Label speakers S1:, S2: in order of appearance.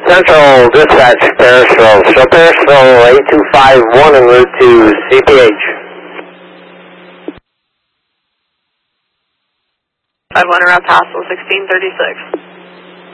S1: Central Dispatch, Parisville. So Parisville 8251 en route to CPH.
S2: 51 around Passel, 1636.